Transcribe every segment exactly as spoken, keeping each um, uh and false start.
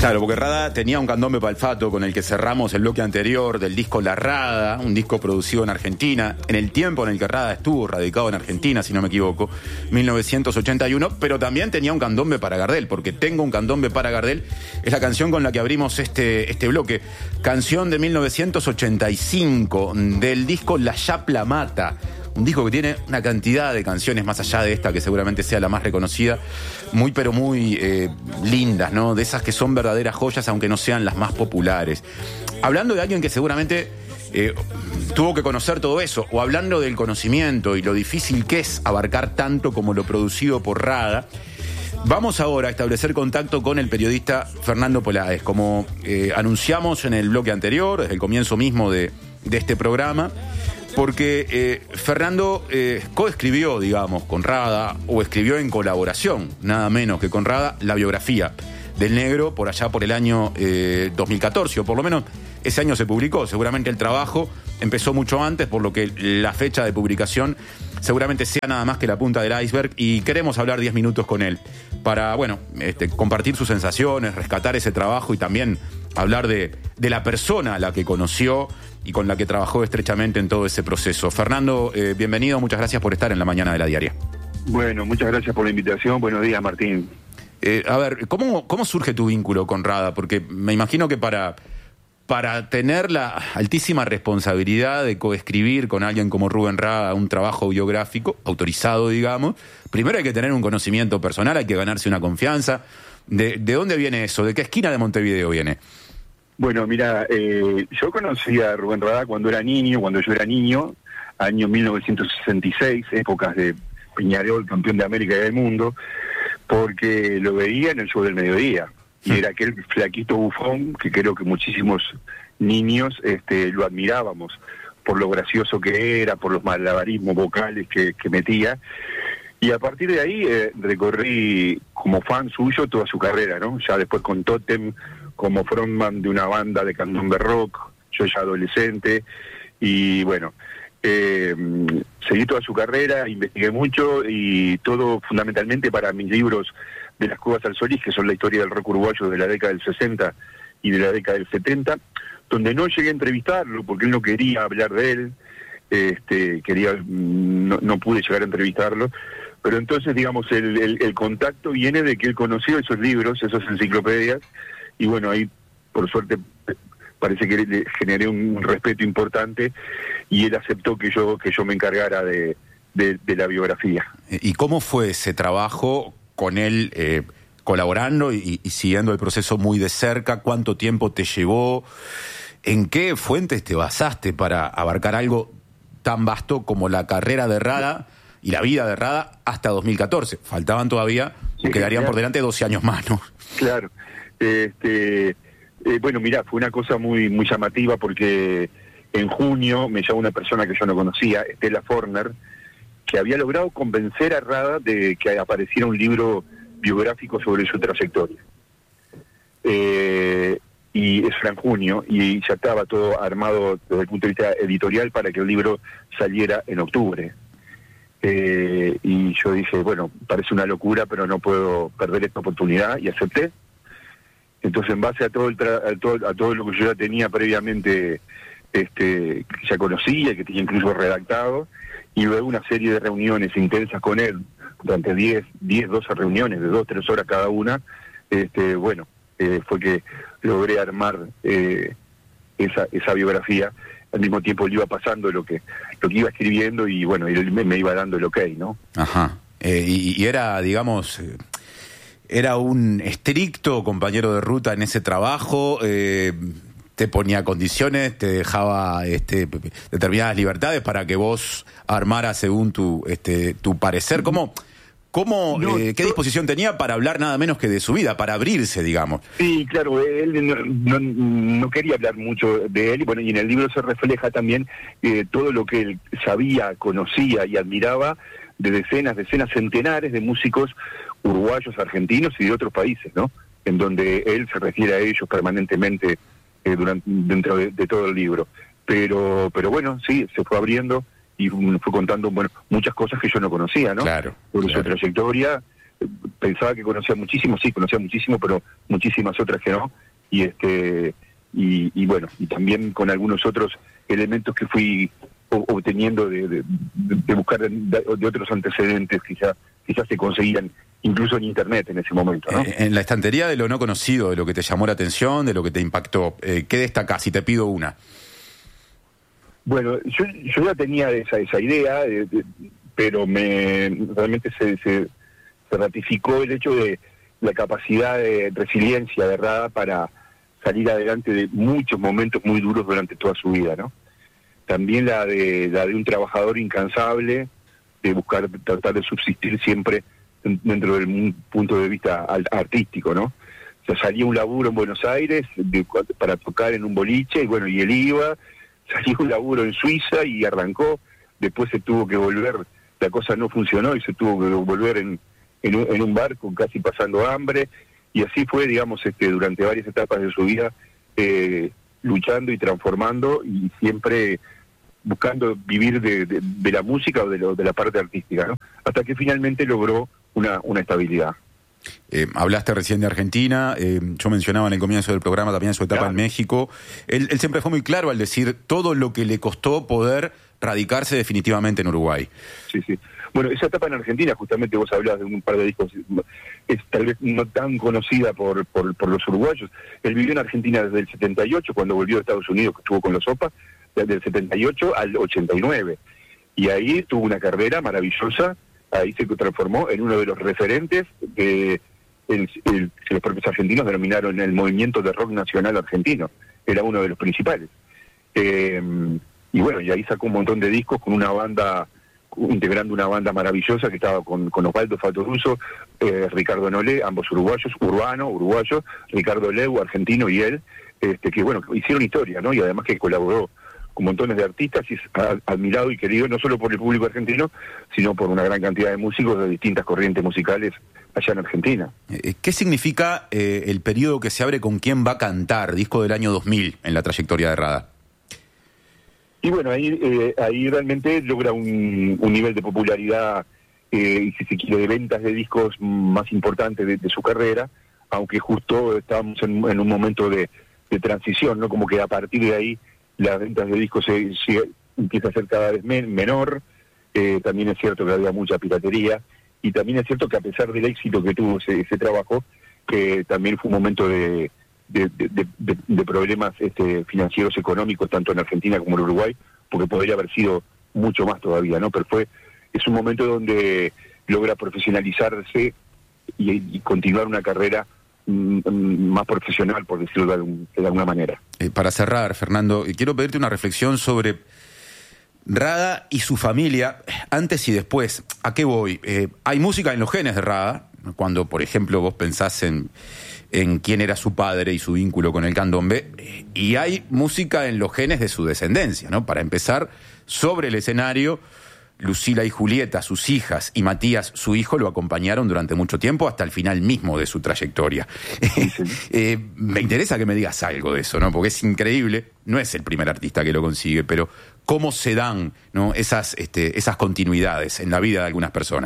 Claro, porque Rada tenía un candombe palfato con el que cerramos el bloque anterior del disco La Rada, un disco producido en Argentina, en el tiempo en el que Rada estuvo radicado en Argentina, si no me equivoco, mil novecientos ochenta y uno, pero también tenía un candombe para Gardel, porque Tengo un candombe para Gardel es la canción con la que abrimos este, este bloque. Canción de mil novecientos ochenta y cinco, del disco La Chapla Mata. Un disco que tiene una cantidad de canciones más allá de esta, que seguramente sea la más reconocida, muy pero muy eh, lindas, ¿no? De esas que son verdaderas joyas, aunque no sean las más populares. Hablando de alguien que seguramente eh, tuvo que conocer todo eso, o hablando del conocimiento y lo difícil que es abarcar tanto como lo producido por Rada, vamos ahora a establecer contacto con el periodista Fernando Peláez. Como eh, anunciamos en el bloque anterior, desde el comienzo mismo de, de este programa, porque eh, Fernando eh, coescribió, digamos, con Rada, o escribió en colaboración, nada menos que con Rada, la biografía del Negro por allá por el año eh, dos mil catorce, o por lo menos ese año se publicó. Seguramente el trabajo empezó mucho antes, por lo que la fecha de publicación seguramente sea nada más que la punta del iceberg, y queremos hablar diez minutos con él para, bueno, este, compartir sus sensaciones, rescatar ese trabajo y también hablar de, de la persona a la que conoció y con la que trabajó estrechamente en todo ese proceso. Fernando, eh, bienvenido, muchas gracias por estar en la mañana de La Diaria. Bueno, muchas gracias por la invitación. Buenos días, Martín. Eh, a ver, ¿cómo, ¿cómo surge tu vínculo con Rada? Porque me imagino que para, para tener la altísima responsabilidad de coescribir con alguien como Rubén Rada un trabajo biográfico, autorizado, digamos, primero hay que tener un conocimiento personal, hay que ganarse una confianza. ¿De, de dónde viene eso? ¿De qué esquina de Montevideo viene? Bueno, mira, eh, yo conocí a Rubén Rada cuando era niño, cuando yo era niño, año mil novecientos sesenta y seis, épocas de Peñarol, campeón de América y del mundo, porque lo veía en el show del mediodía, y era aquel flaquito bufón que creo que muchísimos niños este, lo admirábamos, por lo gracioso que era, por los malabarismos vocales que, que metía, y a partir de ahí eh, recorrí como fan suyo toda su carrera, ¿no? Ya después con Totem, como frontman de una banda de candombe rock, yo ya adolescente, y bueno, eh, seguí toda su carrera, investigué mucho, y todo fundamentalmente para mis libros de las Cuevas al Solís, que son la historia del rock uruguayo de la década del sesenta y de la década del setenta, donde no llegué a entrevistarlo, porque él no quería hablar de él, este, quería, no, no pude llegar a entrevistarlo, pero entonces, digamos, el, el, el contacto viene de que él conoció esos libros, esas enciclopedias, y bueno, ahí por suerte parece que le generé un respeto importante, y él aceptó que yo que yo me encargara de, de, de la biografía. ¿Y cómo fue ese trabajo con él eh, colaborando y, y siguiendo el proceso muy de cerca? ¿Cuánto tiempo te llevó? ¿En qué fuentes te basaste para abarcar algo tan vasto como la carrera de Rada y la vida de Rada hasta dos mil catorce? Faltaban todavía, sí, quedarían claro, por delante doce años más, ¿no? Claro. Este, eh, bueno, mirá, fue una cosa muy muy llamativa, porque en junio me llamó una persona que yo no conocía, Estela Forner, que había logrado convencer a Rada de que apareciera un libro biográfico sobre su trayectoria. Eh, y eso era en junio, y ya estaba todo armado desde el punto de vista editorial para que el libro saliera en octubre. Eh, y yo dije, bueno, parece una locura, pero no puedo perder esta oportunidad, y acepté. Entonces, en base a todo, el tra a todo a todo lo que yo ya tenía previamente, este, que ya conocía, que tenía incluso redactado, y luego una serie de reuniones intensas con él, durante diez, doce reuniones, de dos, tres horas cada una, este, bueno, eh, fue que logré armar eh, esa, esa biografía. Al mismo tiempo le iba pasando lo que lo que iba escribiendo, y bueno, él me, me iba dando el ok, ¿no? Ajá. Eh, y, y era, digamos... Eh... ¿Era un estricto compañero de ruta en ese trabajo? Eh, ¿Te ponía condiciones? ¿Te dejaba este, determinadas libertades para que vos armaras según tu, este, tu parecer? ¿Cómo, cómo, no, eh, ¿Qué disposición tenía para hablar nada menos que de su vida, para abrirse, digamos? Sí, claro, él no, no, no quería hablar mucho de él, y bueno, y en el libro se refleja también eh, todo lo que él sabía, conocía y admiraba de decenas, decenas, centenares de músicos uruguayos, argentinos y de otros países, ¿no? En donde él se refiere a ellos permanentemente eh, durante, dentro de, de todo el libro. Pero, pero bueno, sí, se fue abriendo y fue contando, bueno, muchas cosas que yo no conocía, ¿no? Claro. Por claro. su trayectoria, pensaba que conocía muchísimo, sí, conocía muchísimo, pero muchísimas otras que no, y este y, y bueno, y también con algunos otros elementos que fui obteniendo de, de, de buscar de, de otros antecedentes, quizás quizás se conseguían incluso en internet en ese momento, ¿no? Eh, en la estantería de lo no conocido, de lo que te llamó la atención, de lo que te impactó, eh, ¿qué destacás? Si te pido una. Bueno, yo, yo ya tenía esa esa idea, de, de, pero me realmente se, se, se ratificó el hecho de la capacidad de resiliencia de Rada para salir adelante de muchos momentos muy duros durante toda su vida, ¿no? También la de la de un trabajador incansable, de buscar, tratar de subsistir siempre dentro del punto de vista artístico, ¿no? O sea, salía un laburo en Buenos Aires de, para tocar en un boliche, y bueno, y él iba, salió un laburo en Suiza y arrancó, después se tuvo que volver, la cosa no funcionó y se tuvo que volver en, en, un, en un barco casi pasando hambre, y así fue, digamos, este durante varias etapas de su vida, eh, luchando y transformando, y siempre buscando vivir de, de, de la música o de, lo, de la parte artística, ¿no? Hasta que finalmente logró una, una estabilidad. Eh, hablaste recién de Argentina, eh, yo mencionaba en el comienzo del programa también su etapa claro. en México. Él, él siempre fue muy claro al decir todo lo que le costó poder radicarse definitivamente en Uruguay. Sí, sí. Bueno, esa etapa en Argentina, justamente vos hablabas de un par de discos, es tal vez no tan conocida por, por, por los uruguayos. Él vivió en Argentina desde el setenta y ocho, cuando volvió a Estados Unidos, que estuvo con los Opa, desde el setenta y ocho al ochenta y nueve. Y ahí tuvo una carrera maravillosa, ahí se transformó en uno de los referentes de el, el, que los propios argentinos denominaron el movimiento de rock nacional argentino. Era uno de los principales. Eh, y bueno, y ahí sacó un montón de discos con una banda, integrando una banda maravillosa que estaba con, con Osvaldo Fattoruso, eh, Ricardo Nolé, ambos uruguayos, urbano, uruguayo, Ricardo Leu, argentino, y él, este, que bueno, hicieron historia, ¿no? Y además que colaboró con montones de artistas y es admirado y querido no solo por el público argentino, sino por una gran cantidad de músicos de distintas corrientes musicales allá en Argentina. ¿Qué significa eh, el periodo que se abre con Quién va a cantar, disco del año dos mil en la trayectoria de Rada? Y bueno, ahí eh, ahí realmente logra un, un nivel de popularidad eh, y si se quiere de ventas de discos más importante de, de su carrera, aunque justo estábamos en, en un momento de, de transición, ¿no? Como que a partir de ahí las ventas de discos se, se empieza a ser cada vez men, menor, eh, también es cierto que había mucha piratería, y también es cierto que a pesar del éxito que tuvo ese, ese trabajo, que también fue un momento de, de, de, de, de problemas este, financieros, económicos, tanto en Argentina como en Uruguay, porque podría haber sido mucho más todavía, ¿no? Pero fue es un momento donde logra profesionalizarse y, y continuar una carrera más profesional, por decirlo de, algún, de alguna manera. Eh, para cerrar, Fernando, quiero pedirte una reflexión sobre Rada y su familia, antes y después. ¿A qué voy? Eh, hay música en los genes de Rada, cuando, por ejemplo, vos pensás en, en quién era su padre y su vínculo con el candombe, eh, y hay música en los genes de su descendencia, ¿no? Para empezar, sobre el escenario, Lucila y Julieta, sus hijas, y Matías, su hijo, lo acompañaron durante mucho tiempo hasta el final mismo de su trayectoria. Sí. eh, me interesa que me digas algo de eso, ¿no? Porque es increíble, no es el primer artista que lo consigue, pero cómo se dan, ¿no? esas, este, esas continuidades en la vida de algunas personas.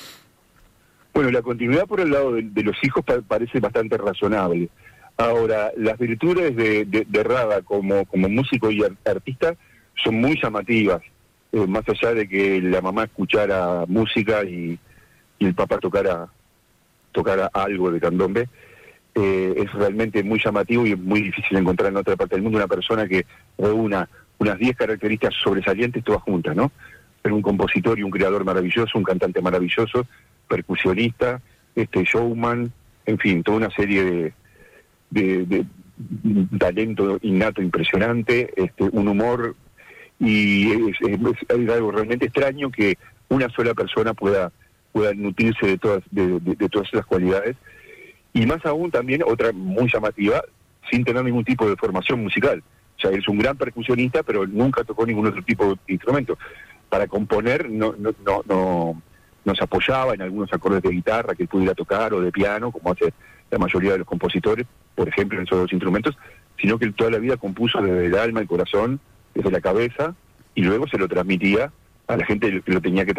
Bueno, la continuidad por el lado de, de los hijos pa- parece bastante razonable. Ahora, las virtudes de, de, de Rada como, como músico y artista son muy llamativas. Eh, más allá de que la mamá escuchara música y, y el papá tocara tocara algo de candombe, eh, es realmente muy llamativo y es muy difícil encontrar en otra parte del mundo una persona que reúna unas diez características sobresalientes todas juntas, ¿no? Ser un compositor y un creador maravilloso, un cantante maravilloso, percusionista, este showman, en fin, toda una serie de, de, de, de talento innato impresionante, este un humor. Y es, es, es algo realmente extraño que una sola persona pueda pueda nutrirse de todas de, de, de todas esas cualidades, y más aún también otra muy llamativa, sin tener ningún tipo de formación musical. O sea, él es un gran percusionista, pero nunca tocó ningún otro tipo de instrumento. Para componer no no no no, no se apoyaba en algunos acordes de guitarra que él pudiera tocar, o de piano, como hace la mayoría de los compositores, por ejemplo, en esos dos instrumentos, sino que él toda la vida compuso desde el alma, el corazón, desde la cabeza, y luego se lo transmitía a la gente que lo tenía que tra-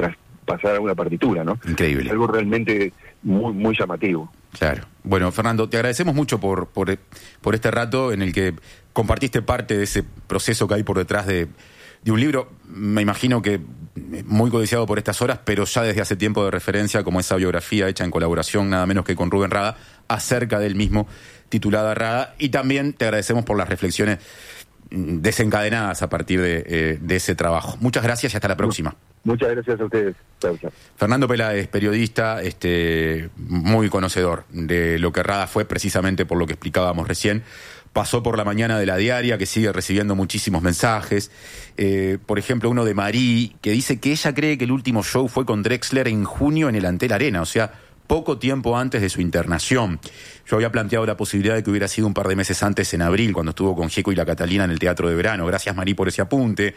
pasar a una partitura, ¿no? Increíble. Algo realmente muy, muy llamativo. Claro. Bueno, Fernando, te agradecemos mucho por, por, por este rato en el que compartiste parte de ese proceso que hay por detrás de, de un libro, me imagino que muy codiciado por estas horas, pero ya desde hace tiempo de referencia, como esa biografía hecha en colaboración nada menos que con Rubén Rada, acerca del mismo, titulada Rada, y también te agradecemos por las reflexiones desencadenadas a partir de, eh, de ese trabajo. Muchas gracias y hasta la próxima. Muchas gracias a ustedes. Gracias. Fernando Peláez, periodista, este, muy conocedor de lo que Rada fue, precisamente por lo que explicábamos recién. Pasó por la mañana de La Diaria, que sigue recibiendo muchísimos mensajes. Eh, por ejemplo, uno de Marí, que dice que ella cree que el último show fue con Drexler en junio en el Antel Arena, o sea, poco tiempo antes de su internación. Yo había planteado la posibilidad de que hubiera sido un par de meses antes, en abril, cuando estuvo con Gieco y la Catalina en el Teatro de Verano. Gracias, Marí, por ese apunte.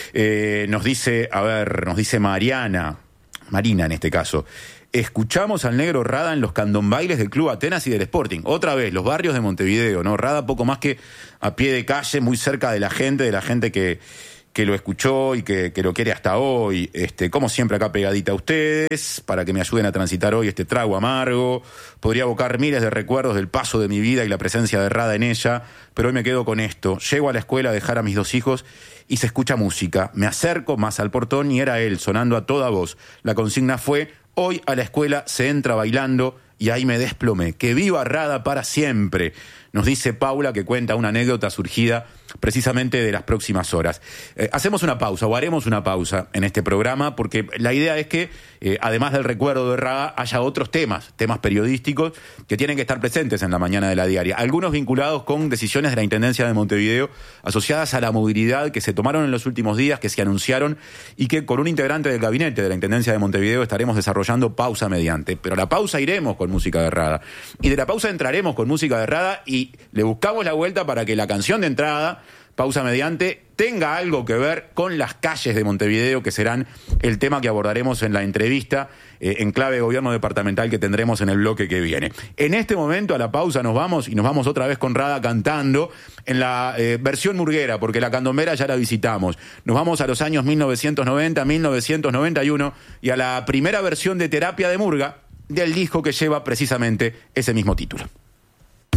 Eh, nos dice, a ver, nos dice Mariana, Marina en este caso, escuchamos al negro Rada en los candombailes del Club Atenas y del Sporting. Otra vez, los barrios de Montevideo, ¿no? Rada poco más que a pie de calle, muy cerca de la gente, de la gente que... que lo escuchó y que, que lo quiere hasta hoy, este, como siempre acá pegadita a ustedes, para que me ayuden a transitar hoy este trago amargo. Podría evocar miles de recuerdos del paso de mi vida y la presencia de Rada en ella, pero hoy me quedo con esto. Llego a la escuela a dejar a mis dos hijos y se escucha música. Me acerco más al portón y era él, sonando a toda voz. La consigna fue, hoy a la escuela se entra bailando, y ahí me desplomé. ¡Que viva Rada para siempre! Nos dice Paula, que cuenta una anécdota surgida precisamente de las próximas horas. Eh, hacemos una pausa, o haremos una pausa en este programa, porque la idea es que, eh, además del recuerdo de Rada, haya otros temas, temas periodísticos, que tienen que estar presentes en la mañana de La Diaria. Algunos vinculados con decisiones de la Intendencia de Montevideo, asociadas a la movilidad que se tomaron en los últimos días, que se anunciaron, y que con un integrante del gabinete de la Intendencia de Montevideo estaremos desarrollando pausa mediante. Pero a la pausa iremos con música de Rada. Y de la pausa entraremos con música de Rada y le buscamos la vuelta para que la canción de entrada, pausa mediante, tenga algo que ver con las calles de Montevideo, que serán el tema que abordaremos en la entrevista eh, en clave de gobierno departamental que tendremos en el bloque que viene. En este momento a la pausa nos vamos y nos vamos otra vez con Rada cantando en la eh, versión murguera, porque la candombera ya la visitamos. Nos vamos a los años mil novecientos noventa, mil novecientos noventa y uno y a la primera versión de Terapia de Murga del disco que lleva precisamente ese mismo título.